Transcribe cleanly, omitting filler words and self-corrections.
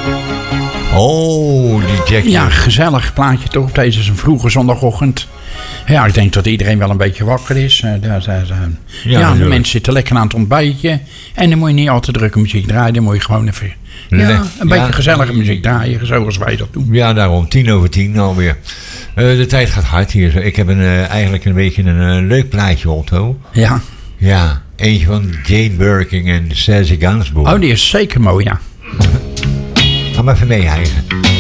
Oh, die Jack. Ja, gezellig plaatje toch op deze is een vroege zondagochtend. Ja, ik denk dat iedereen wel een beetje wakker is. De mensen zitten lekker aan het ontbijtje. En dan moet je niet al te drukke muziek draaien. Dan moet je gewoon even een beetje gezellige muziek draaien. Zoals wij dat doen. Ja, daarom. 10:10 alweer. De tijd gaat hard hier. Ik heb eigenlijk een beetje een leuk plaatje, Otto. Ja. Ja, eentje van Jane Birkin en Serge Gainsbourg. Oh, die is zeker mooi, ja. Ga maar even mee, eigen.